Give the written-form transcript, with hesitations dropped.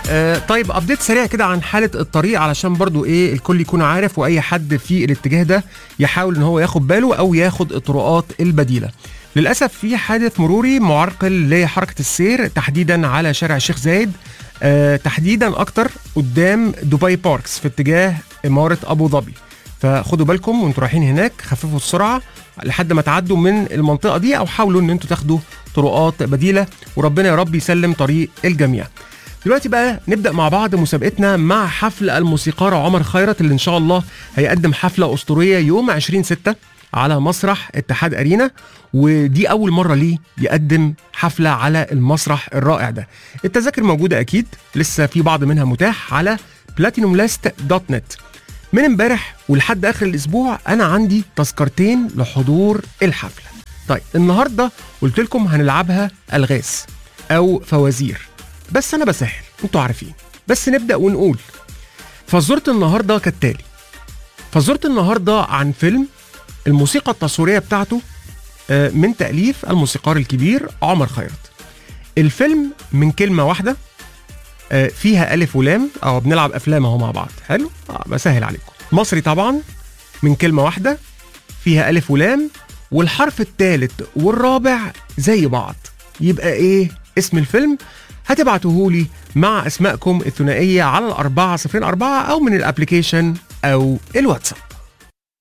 طيب ابديت سريع كده عن حاله الطريق علشان برضو ايه الكل يكون عارف، واي حد في الاتجاه ده يحاول ان هو ياخد باله او ياخد الطرقات البديله. للاسف في حادث مروري معرقل لحركه السير تحديدا على شارع الشيخ زايد، تحديدا اكتر قدام دبي باركس في اتجاه اماره ابو ظبي. فخدوا بالكم وانتوا رايحين هناك، خففوا السرعه لحد ما تعدوا من المنطقه دي، او حاولوا ان انتوا تاخدوا طرقات بديله، وربنا يا رب يسلم طريق الجميع. دلوقتي بقى نبدأ مع بعض مسابقتنا مع حفل الموسيقار عمر خيرت، اللي إن شاء الله هيقدم حفلة أسطورية يوم 20/6 على مسرح اتحاد أرينا، ودي أول مرة ليه يقدم حفلة على المسرح الرائع ده. التذاكر موجودة أكيد، لسه في بعض منها متاح على platinumlist.net. من امبارح ولحد آخر الأسبوع أنا عندي تذكرتين لحضور الحفلة. طيب النهاردة قلت لكم هنلعبها ألغاز أو فوازير، بس أنا بسهل انتوا عارفين. بس نبدأ ونقول فزورة النهاردة كالتالي. فزورة النهاردة عن فيلم الموسيقى التصويرية بتاعته من تأليف الموسيقار الكبير عمر خيرت. الفيلم من كلمة واحدة، فيها ألف ولام، أو بنلعب أفلام اهو مع بعض. حلو؟ بسهل عليكم. مصري طبعا، من كلمة واحدة، فيها ألف ولام، والحرف الثالث والرابع زي بعض. يبقى إيه اسم الفيلم؟ هتبعتوهولي مع اسمائكم الثنائيه على 4004 او من الابليكيشن او الواتساب.